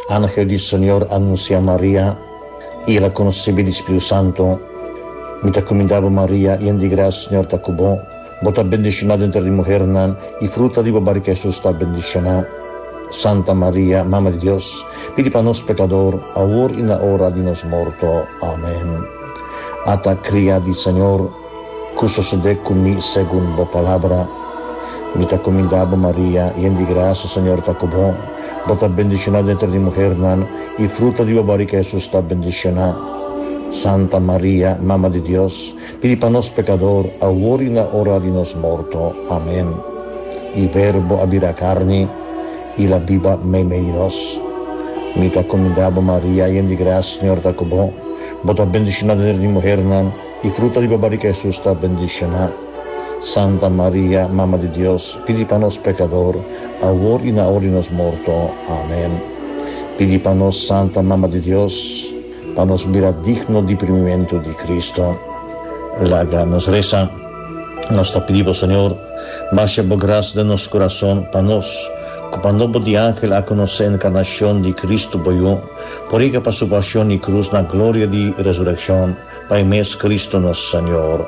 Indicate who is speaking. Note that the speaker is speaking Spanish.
Speaker 1: Ángel del Señor anuncia a María y la concebi del Espíritu Santo. Mi te comendavo María, y en di gracia, Señor te cubo. Vos bendicionada entre las mujeres, y fruta di barriga Jesús está bendicionada. Santa María, Mamma de Dios, pidi para nos pecador, ahora y en la hora de nos muerto. Amén. Ata cría di Señor, que sucede conmigo según la palabra. Mi te comendavo María, y en di gracia, Señor te cubo. Vos bendicionada entre las mujeres, y fruta di barriga Jesús está bendicionada. Santa María, Mamma de Dios, pidi para nos pecador, ahora y en la hora de nos muerto. Amén. Il Verbo abira carne, y la viva menos. Mi te comendavo María, y en di gracia, Señor te cubo. Vos bendicionada entre las mujeres, y fruta di barriga Jesús está bendicionada. Santa María, Mamma de Dios, pidi para nos pecador, ahora y en la hora de nos muerto. Amén. Pidi para nos, Santa Mamma de Dios, para nos mira digno di primimiento di Cristo. Laga nos reza, nos te pedimos, Señor, baja por gracia de nuestro corazón, para nos, cuando de ángel a conocer la encarnación de Cristo boyó, por ella para su pasión y cruz, la gloria de resurrección, para mes Cristo nuestro Señor.